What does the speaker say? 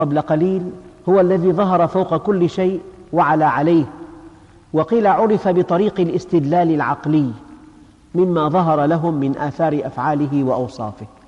قبل قليل هو الذي ظهر فوق كل شيء وعلى عليه، وقيل عرف بطريق الاستدلال العقلي مما ظهر لهم من آثار أفعاله وأوصافه.